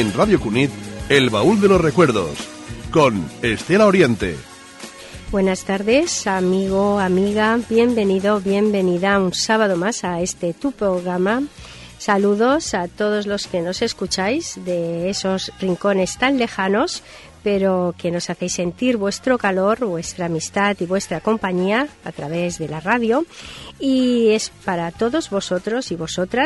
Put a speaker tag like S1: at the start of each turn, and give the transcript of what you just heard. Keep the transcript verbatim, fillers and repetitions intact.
S1: en Radio Cunit, El Baúl de los Recuerdos, con Estela Oriente.
S2: Buenas tardes, amigo, amiga, bienvenido, bienvenida un sábado más a este tu programa. Saludos a todos los que nos escucháis de esos rincones tan lejanos, pero que nos hacéis sentir vuestro calor, vuestra amistad y vuestra compañía a través de la radio. Y es para todos vosotros y vosotras